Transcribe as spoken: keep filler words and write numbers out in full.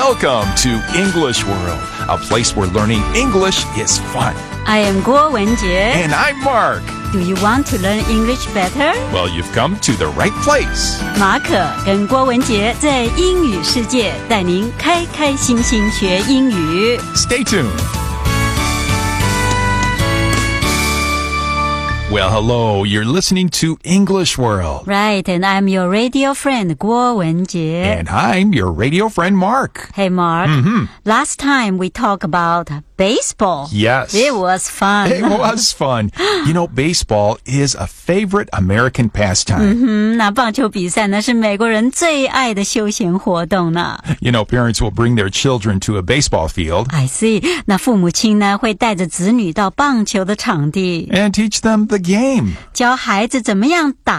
Welcome to English World, a place where learning English is fun. I am 郭文杰 And I'm Mark. Do you want to learn English better? Well, you've come to the right place. 马可跟郭文杰在英语世界带您开开心心学英语。 Stay tuned. Well, hello. You're listening to English World. Right, and I'm your radio friend 郭文杰 And I'm your radio friend, Mark. Hey Mark, Mm-hmm. last time we talked about baseball. Yes. It was fun. It was fun. You know, baseball is a favorite American pastime. 嗯，那棒球比赛呢是美国人最爱的休闲活动呢。 You know, parents will bring their children to a baseball field I see. 那父母亲呢会带着子女到棒球的场地， and teach them the game. 教孩子怎么样打